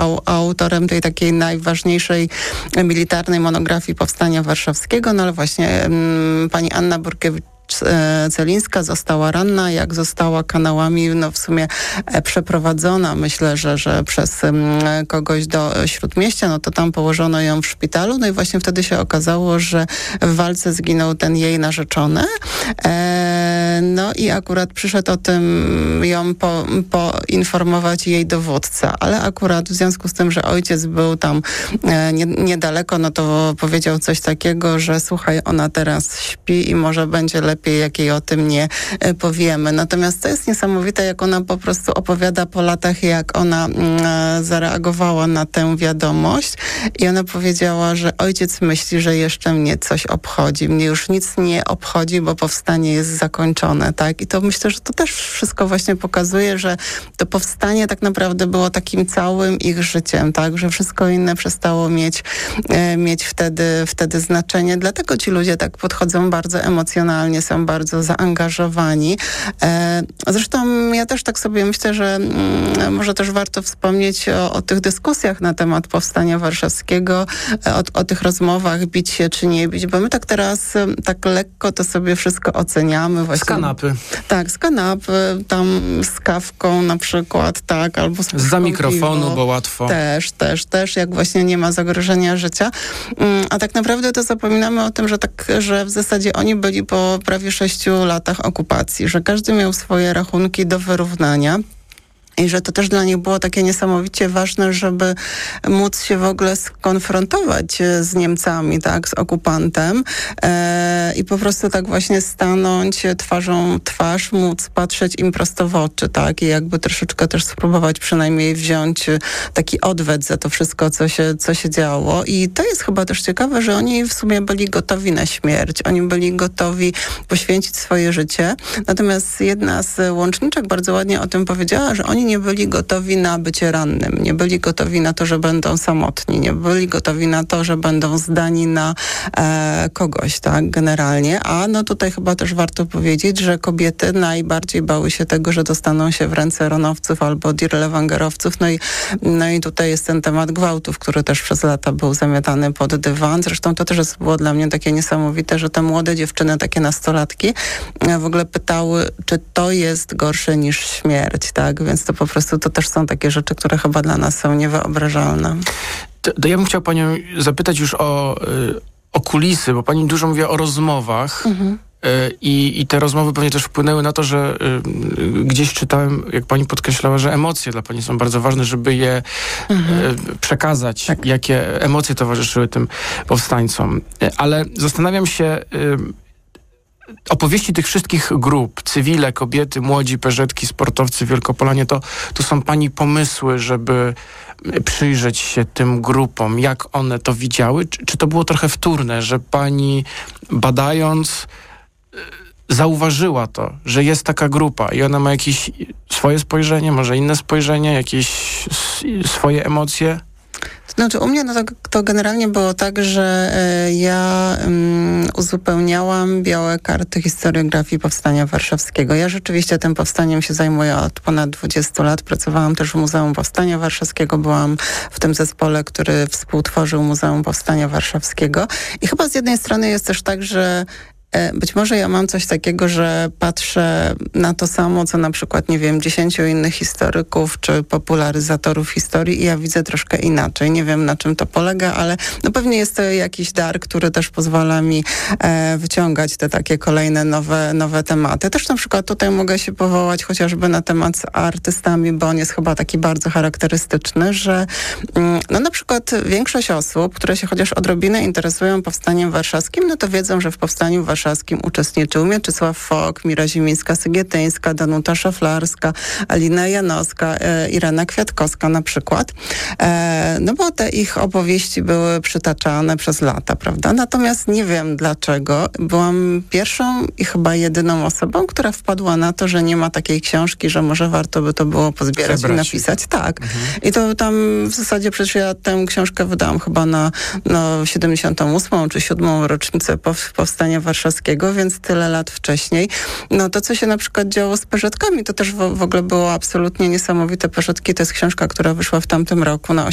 autorem tej takiej najważniejszej militarnej monografii Powstania Warszawskiego, no ale właśnie pani Anna Burkiewicz-Celińska została ranna, jak została kanałami w sumie przeprowadzona, myślę, że przez kogoś do Śródmieścia, no to tam położono ją w szpitalu, no i właśnie wtedy się okazało, że w walce zginął ten jej narzeczony. No i akurat przyszedł o tym ją poinformować jej dowódca, ale akurat w związku z tym, że ojciec był tam niedaleko, no to powiedział coś takiego, że słuchaj, ona teraz śpi i może będzie lepiej, jak jej o tym nie powiemy. Natomiast to jest niesamowite, jak ona po prostu opowiada po latach, jak ona zareagowała na tę wiadomość i ona powiedziała, że ojciec myśli, że jeszcze mnie coś obchodzi. Mnie już nic nie obchodzi, bo powstanie jest zakończone, tak? I to myślę, że to też wszystko właśnie pokazuje, że to powstanie tak naprawdę było takim całym ich życiem, tak? Że wszystko inne przestało mieć wtedy znaczenie. Dlatego ci ludzie tak podchodzą bardzo emocjonalnie, są bardzo zaangażowani. Zresztą ja też tak sobie myślę, że może też warto wspomnieć o tych dyskusjach na temat Powstania Warszawskiego, o tych rozmowach, bić się czy nie bić, bo my tak teraz tak lekko to sobie wszystko oceniamy. Właśnie. Z kanapy. Tak, z kanapy, tam z kawką na przykład, tak, albo z za mikrofonu, bo łatwo. Też, jak właśnie nie ma zagrożenia życia. A tak naprawdę to zapominamy o tym, że w zasadzie oni byli po prawie 6 latach okupacji, że każdy miał swoje rachunki do wyrównania. I że to też dla nich było takie niesamowicie ważne, żeby móc się w ogóle skonfrontować z Niemcami, tak, z okupantem i po prostu tak właśnie stanąć twarzą w twarz, móc patrzeć im prosto w oczy, tak, i jakby troszeczkę też spróbować przynajmniej wziąć taki odwet za to wszystko, co się działo. I to jest chyba też ciekawe, że oni w sumie byli gotowi na śmierć. Oni byli gotowi poświęcić swoje życie. Natomiast jedna z łączniczek bardzo ładnie o tym powiedziała, że oni nie byli gotowi na bycie rannym, nie byli gotowi na to, że będą samotni, nie byli gotowi na to, że będą zdani na kogoś, tak, generalnie. A no tutaj chyba też warto powiedzieć, że kobiety najbardziej bały się tego, że dostaną się w ręce ronowców albo dirlewangerowców. No i tutaj jest ten temat gwałtów, który też przez lata był zamiatany pod dywan. Zresztą to też było dla mnie takie niesamowite, że te młode dziewczyny, takie nastolatki, w ogóle pytały, czy to jest gorsze niż śmierć, tak? Więc to po prostu to też są takie rzeczy, które chyba dla nas są niewyobrażalne. To ja bym chciał panią zapytać już o kulisy, bo pani dużo mówiła o rozmowach. I te rozmowy pewnie też wpłynęły na to, że gdzieś czytałem, jak pani podkreślała, że emocje dla pani są bardzo ważne, żeby je przekazać, tak. Jakie emocje towarzyszyły tym powstańcom. Ale zastanawiam się, opowieści tych wszystkich grup, cywile, kobiety, młodzi, peżetki, sportowcy, Wielkopolanie, to są pani pomysły, żeby przyjrzeć się tym grupom, jak one to widziały? Czy to było trochę wtórne, że pani badając zauważyła to, że jest taka grupa i ona ma jakieś swoje spojrzenie, może inne spojrzenie, jakieś swoje emocje? Znaczy u mnie to generalnie było tak, że ja uzupełniałam białe karty historiografii Powstania Warszawskiego. Ja rzeczywiście tym powstaniem się zajmuję od ponad 20 lat. Pracowałam też w Muzeum Powstania Warszawskiego. Byłam w tym zespole, który współtworzył Muzeum Powstania Warszawskiego. I chyba z jednej strony jest też tak, że być może ja mam coś takiego, że patrzę na to samo, co na przykład, 10 innych historyków czy popularyzatorów historii i ja widzę troszkę inaczej. Nie wiem, na czym to polega, ale no pewnie jest to jakiś dar, który też pozwala mi wyciągać te takie kolejne nowe tematy. Też na przykład tutaj mogę się powołać chociażby na temat z artystami, bo on jest chyba taki bardzo charakterystyczny, że no na przykład większość osób, które się chociaż odrobinę interesują Powstaniem Warszawskim, no to wiedzą, że w Powstaniu Warszawskim uczestniczył Mieczysław Fok, Mira Zimińska-Sygietyńska, Danuta Szaflarska, Alina Janowska, Irena Kwiatkowska na przykład. No bo te ich opowieści były przytaczane przez lata, prawda? Natomiast nie wiem dlaczego. Byłam pierwszą i chyba jedyną osobą, która wpadła na to, że nie ma takiej książki, że może warto by to było pozbierać i napisać. Tak. I to tam w zasadzie przecież ja tę książkę wydałam chyba na 78. czy 7. rocznicę Powstania Warszawskiego, więc tyle lat wcześniej. No to, co się na przykład działo z Peżetkami, to też w ogóle było absolutnie niesamowite. Peżetki to jest książka, która wyszła w tamtym roku na